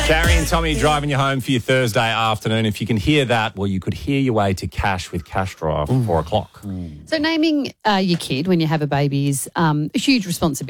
Carrie and Tommy driving you home for your Thursday afternoon. If you can hear that, well, you could hear your way to cash with Cash Drive at 4 o'clock. So naming your kid when you have a baby is a huge responsibility.